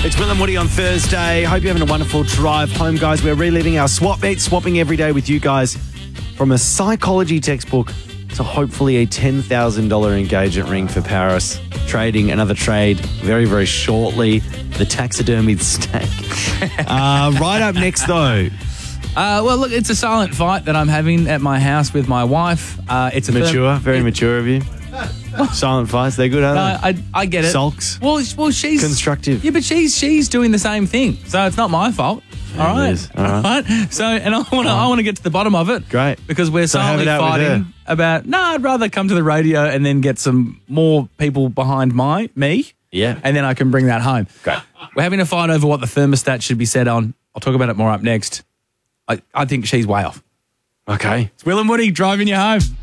It's Will and Woody on Thursday. Hope you're having a wonderful drive home, guys. We're reliving our swap meet, swapping every day with you guys from a psychology textbook to hopefully a $10,000 engagement ring for Paris. Trading another trade very, very shortly. The taxidermied steak. Right up next, though. Well, look, it's a silent fight that I'm having at my house with my wife. It's a Mature, very mature of you. Silent fights, they're good, aren't they? I get it. Sulks. Well, she's constructive. Yeah, but she's doing the same thing, so it's not my fault. Yeah, all right, it is. All right. So, and I want to get to the bottom of it. Great, because we're So have silently it out with fighting her. about. No, I'd rather come to the radio and then get some more people behind me. Yeah. And then I can bring that home. Great. We're having a fight over what the thermostat should be set on. I'll talk about it more up next. I think she's way off. Okay. It's Will and Woody driving you home.